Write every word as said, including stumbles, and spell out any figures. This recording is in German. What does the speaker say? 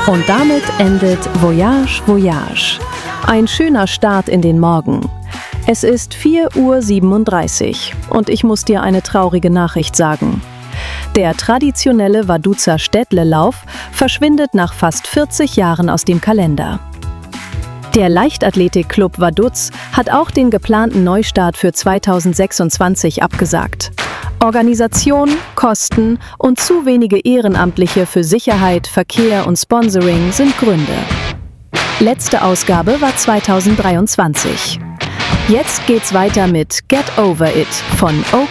Und damit endet Voyage Voyage. Ein schöner Start in den Morgen. Es ist vier Uhr siebenunddreißig und ich muss dir eine traurige Nachricht sagen. Der traditionelle Vaduz Städtelauf verschwindet nach fast vierzig Jahren aus dem Kalender. Der Leichtathletik-Club Vaduz hat auch den geplanten Neustart für zweitausendsechsundzwanzig abgesagt. Organisation, Kosten und zu wenige Ehrenamtliche für Sicherheit, Verkehr und Sponsoring sind Gründe. Letzte Ausgabe war zweitausenddreiundzwanzig. Jetzt geht's weiter mit Get Over It von OK